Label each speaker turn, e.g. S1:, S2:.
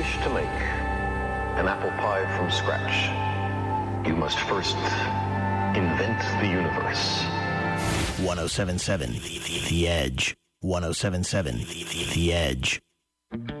S1: wish to make an apple pie from scratch, you must first invent the universe.
S2: 107.7 The Edge. 107.7 The Edge.